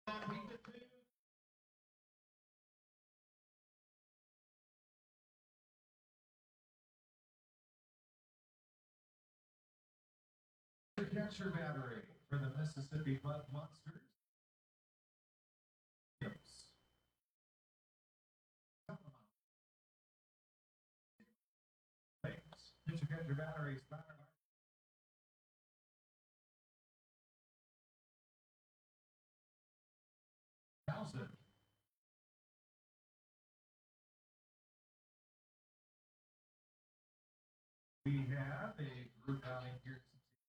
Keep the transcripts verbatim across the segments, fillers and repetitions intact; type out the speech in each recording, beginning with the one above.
Catcher battery for the Mississippi Mud Monsters. Pitcher catcher batteries. Thousand. We have a group outing here.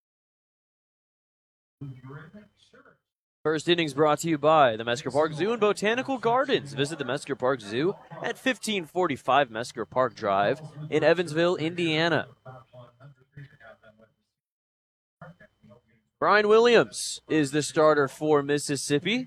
First innings brought to you by the Mesker Park Zoo and Botanical Gardens. Visit the Mesker Park Zoo at fifteen forty-five Mesker Park Drive in Evansville, Indiana. Brian Williams is the starter for Mississippi.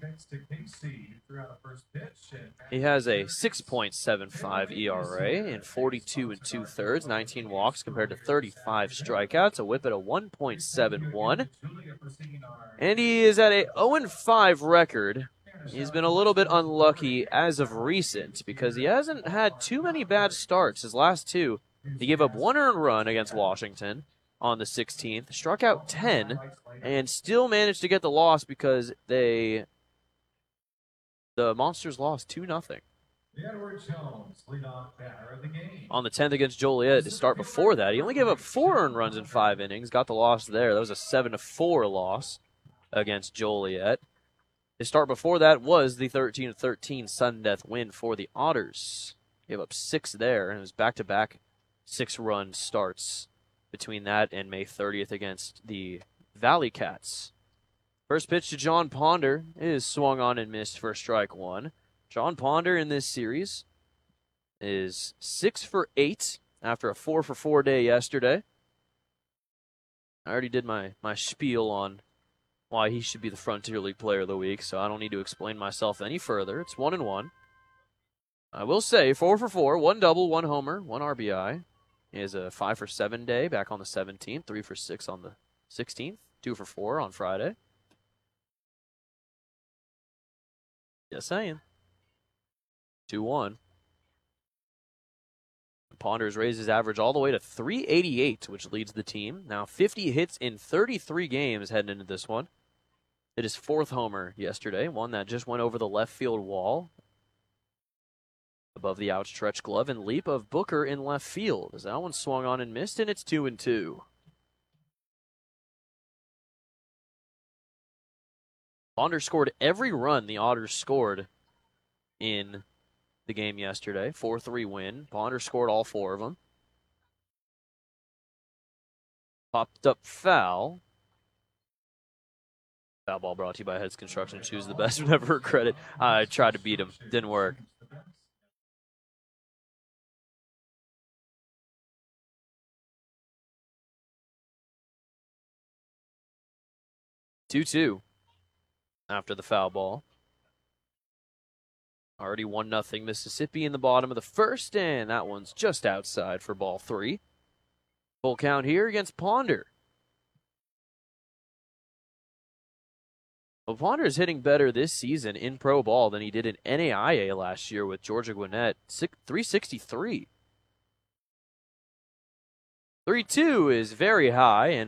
He has a six point seven five E R A in forty-two and two-thirds, nineteen walks compared to thirty-five strikeouts, a whip at a one point seven one. And he is at a oh and five record. He's been a little bit unlucky as of recent because he hasn't had too many bad starts. His last two, he gave up one earned run against Washington on the sixteenth, struck out ten, and still managed to get the loss because they, the Monsters lost two nothing. On the tenth against Joliet to start before that, he only gave up four earned runs in five innings, got the loss there. That was a seven to four loss against Joliet. His start before that was the thirteen to thirteen sudden death win for the Otters. Gave up six there, and it was back-to-back six-run starts between that and May thirtieth against the Valley Cats. First pitch to John Ponder is swung on and missed for strike one. John Ponder in this series is six for eight after a four for four day yesterday. I already did my, my spiel on why he should be the Frontier League Player of the Week, so I don't need to explain myself any further. It's one and one. I will say four for four, one double, one homer, one R B I. He has a five for seven day back on the seventeenth, three for six on the sixteenth, two for four on Friday. Just saying. two one. Ponders raised his average all the way to three eighty-eight, which leads the team. Now fifty hits in thirty-three games heading into this one. It is fourth homer yesterday, one that just went over the left field wall above the outstretched glove and leap of Booker in left field. As that one swung on and missed, and it's two and two. Ponder scored every run the Otters scored in the game yesterday. four three win. Ponder scored all four of them. Popped up foul. Foul ball brought to you by Heads Construction. Choose the best, never regret it. I tried to beat him. Didn't work. two two after the foul ball. Already one nothing Mississippi in the bottom of the first, and that one's just outside for ball three. Full count here against Ponder. Well, Ponder is hitting better this season in pro ball than he did in N A I A last year with Georgia Gwinnett, three sixty-three. three two is very high, and